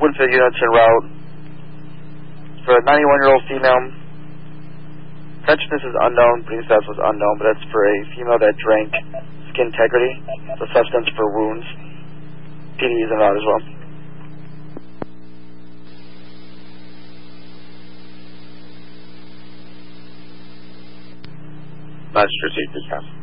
Winfield units en route. For a 91-year-old female, consciousness is unknown, breathing status was unknown, but that's for a female that drank skin integrity, the substance for wounds. PD is en route as well. Magistrate, recap.